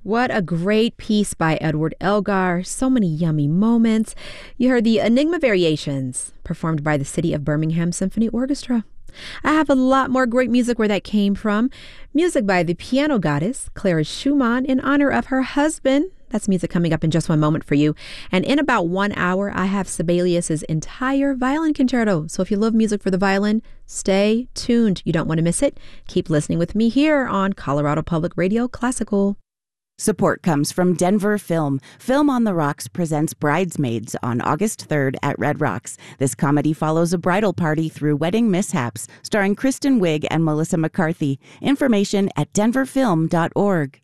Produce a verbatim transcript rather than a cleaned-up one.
What a great piece by Edward Elgar. So many yummy moments. You heard the Enigma Variations, performed by the City of Birmingham Symphony Orchestra. I have a lot more great music where that came from. Music by the piano goddess, Clara Schumann, in honor of her husband. That's music coming up in just one moment for you. And in about one hour, I have Sibelius's entire violin concerto. So if you love music for the violin, stay tuned. You don't want to miss it. Keep listening with me here on Colorado Public Radio Classical. Support comes from Denver Film. Film on the Rocks presents Bridesmaids on August third at Red Rocks. This comedy follows a bridal party through wedding mishaps, starring Kristen Wiig and Melissa McCarthy. Information at denver film dot org.